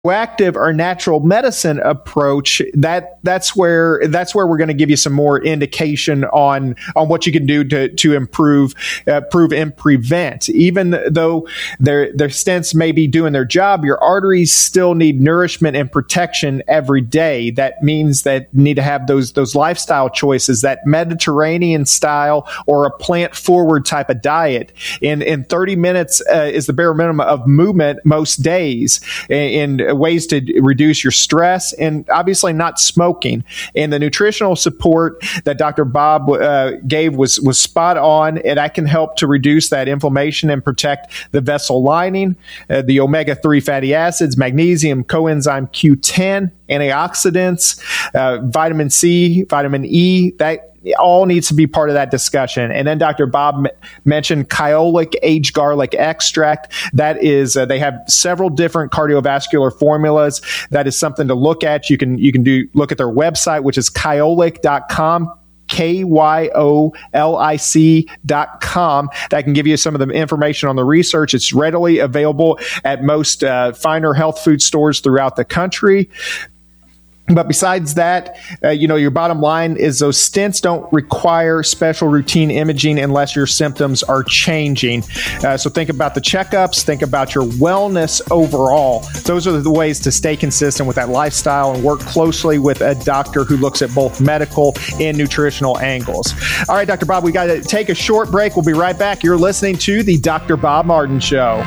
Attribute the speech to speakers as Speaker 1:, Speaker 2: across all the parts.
Speaker 1: proactive or natural medicine approach, that's where we're going to give you some more indication on what you can do to improve and prevent. Even though their stents may be doing their job, your arteries still need nourishment and protection every day. That means that you need to have those lifestyle choices, that Mediterranean style or a plant forward type of diet. In 30 minutes is the bare minimum of movement most days, and ways to reduce your stress, and obviously not smoking. And the nutritional support that Dr. Bob gave was spot on, and that can help to reduce that inflammation and protect the vessel lining, the omega-3 fatty acids, magnesium, coenzyme Q10, antioxidants, vitamin C, vitamin E, that it all needs to be part of that discussion. And then Dr. Bob mentioned Kyolic aged garlic extract. That is, they have several different cardiovascular formulas. That is something to look at. You can look at their website, which is kyolic.com. KYOLIC.com. That can give you some of the information on the research. It's readily available at most finer health food stores throughout the country. But besides that, your bottom line is those stents don't require special routine imaging unless your symptoms are changing. So think about the checkups, think about your wellness overall. Those are the ways to stay consistent with that lifestyle and work closely with a doctor who looks at both medical and nutritional angles. All right, Dr. Bob, we got to take a short break. We'll be right back. You're listening to the Dr. Bob Martin Show.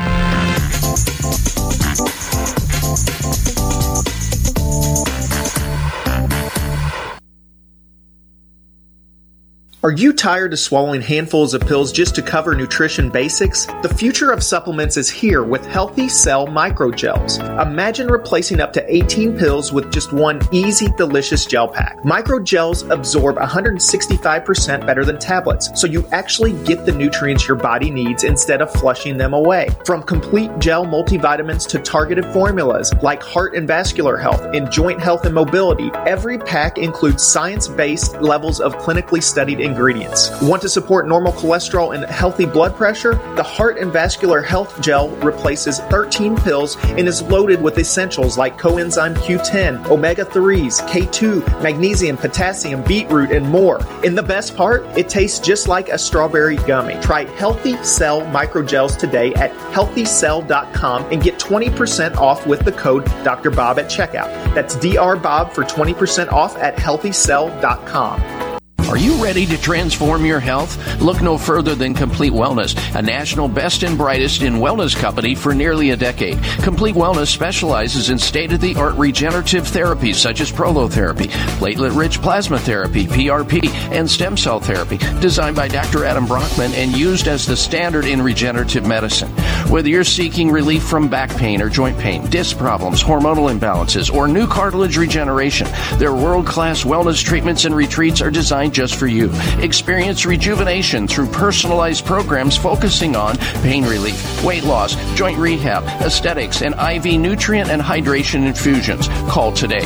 Speaker 2: Are you tired of swallowing handfuls of pills just to cover nutrition basics? The future of supplements is here with Healthy Cell Microgels. Imagine replacing up to 18 pills with just one easy, delicious gel pack. Microgels absorb 165% better than tablets, so you actually get the nutrients your body needs instead of flushing them away. From complete gel multivitamins to targeted formulas like heart and vascular health and joint health and mobility, every pack includes science-based levels of clinically studied ingredients. Want to support normal cholesterol and healthy blood pressure? The Heart and Vascular Health Gel replaces 13 pills and is loaded with essentials like coenzyme Q10, omega-3s, K2, magnesium, potassium, beetroot, and more. And the best part? It tastes just like a strawberry gummy. Try Healthy Cell Microgels today at healthycell.com and get 20% off with the code Dr. Bob at checkout. That's Dr. Bob for 20% off at healthycell.com.
Speaker 3: Are you ready to transform your health? Look no further than Complete Wellness, a national best and brightest in wellness company for nearly a decade. Complete Wellness specializes in state-of-the-art regenerative therapies such as prolotherapy, platelet-rich plasma therapy, PRP, and stem cell therapy, designed by Dr. Adam Brockman and used as the standard in regenerative medicine. Whether you're seeking relief from back pain or joint pain, disc problems, hormonal imbalances, or new cartilage regeneration, their world-class wellness treatments and retreats are designed just for you. Experience rejuvenation through personalized programs focusing on pain relief, weight loss, joint rehab, aesthetics, and IV nutrient and hydration infusions. Call today,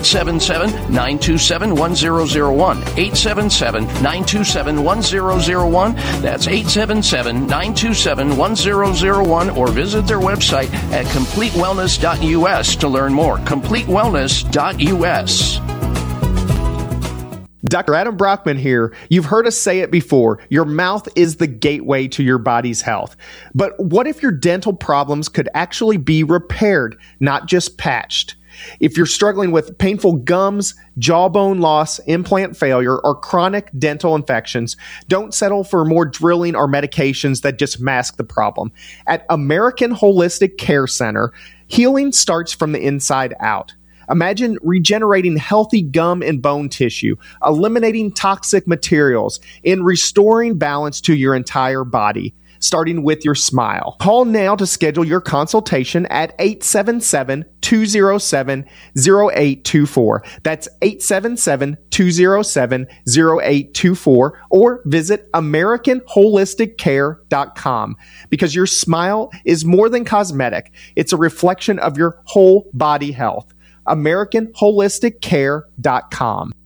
Speaker 3: 877-927-1001, 877-927-1001. That's 877-927-1001, or visit their website at CompleteWellness.us to learn more. CompleteWellness.us.
Speaker 1: Dr. Adam Brockman here. You've heard us say it before. Your mouth is the gateway to your body's health. But what if your dental problems could actually be repaired, not just patched? If you're struggling with painful gums, jawbone loss, implant failure, or chronic dental infections, don't settle for more drilling or medications that just mask the problem. At American Holistic Care Center, healing starts from the inside out. Imagine regenerating healthy gum and bone tissue, eliminating toxic materials, and restoring balance to your entire body, starting with your smile. Call now to schedule your consultation at 877-207-0824. That's 877-207-0824, or visit AmericanHolisticCare.com, because your smile is more than cosmetic. It's a reflection of your whole body health. AmericanHolisticCare.com.